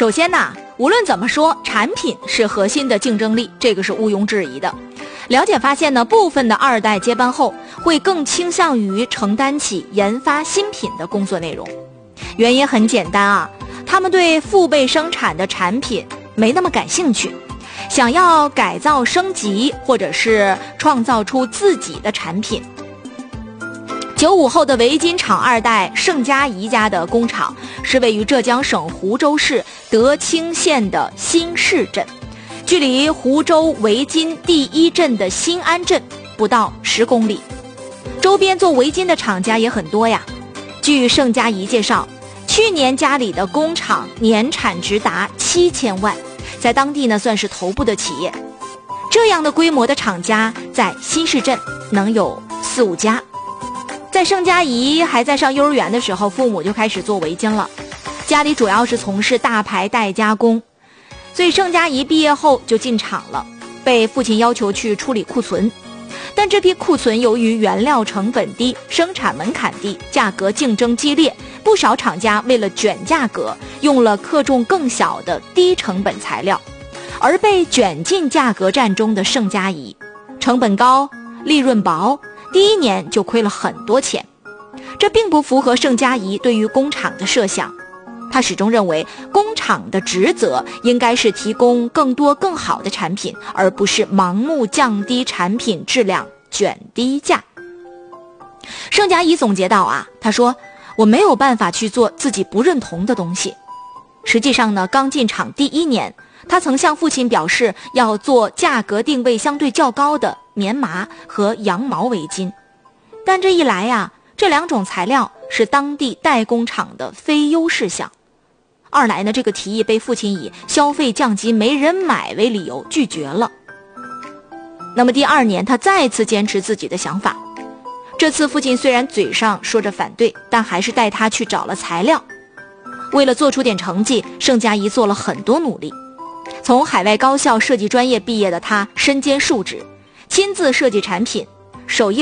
首先呢，无论怎么说，产品是核心的竞争力，这个是毋庸置疑的。了解发现呢，部分的二代接班后会更倾向于承担起研发新品的工作内容。原因很简单啊，他们对父辈生产的产品没那么感兴趣，想要改造升级或者是创造出自己的产品。95后的围巾厂二代盛家怡家的工厂是位于浙江省湖州市德清县的新市镇，距离湖州围巾第一镇的新安镇不到10公里，周边做围巾的厂家也很多呀。据盛家怡介绍，去年家里的工厂年产值达7000万，在当地呢算是头部的企业。这样的规模的厂家在新市镇能有4、5家。在盛家怡还在上幼儿园的时候，父母就开始做围巾了，家里主要是从事大牌代加工，所以盛家怡毕业后就进厂了，被父亲要求去处理库存。但这批库存由于原料成本低，生产门槛低，价格竞争激烈，不少厂家为了卷价格，用了克重更小的低成本材料，而被卷进价格战中的盛家怡，成本高，利润薄，第一年就亏了很多钱。这并不符合盛家怡对于工厂的设想，他始终认为工厂的职责应该是提供更多更好的产品，而不是盲目降低产品质量，卷低价。盛家怡总结到啊，他说我没有办法去做自己不认同的东西。实际上呢，刚进厂第一年，他曾向父亲表示要做价格定位相对较高的棉麻和羊毛围巾，但这一来呀，这2种材料是当地代工厂的非优势项。二来呢，这个提议被父亲以消费降级没人买为理由拒绝了。那么第2年，他再次坚持自己的想法。这次父亲虽然嘴上说着反对，但还是带他去找了材料。为了做出点成绩，盛家怡做了很多努力。从海外高校设计专业毕业的他身兼数职，亲自设计产品，首页